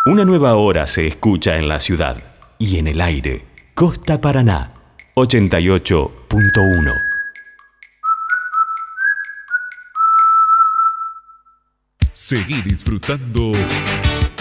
Una nueva hora se escucha en la ciudad y en el aire. Costa Paraná, 88.1. Seguí disfrutando